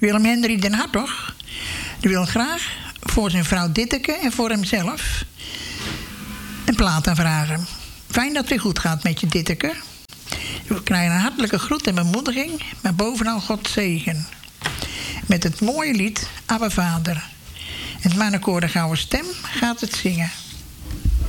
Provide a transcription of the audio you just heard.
Willem Hendrik den Hartog, die wil graag voor zijn vrouw Ditteke en voor hemzelf een plaat aanvragen. Fijn dat het weer goed gaat met je, Ditteke. Je krijgt een hartelijke groet en bemoediging, maar bovenal Gods zegen. Met het mooie lied Abba Vader. Het mannenkoor De Gouden Stem gaat het zingen.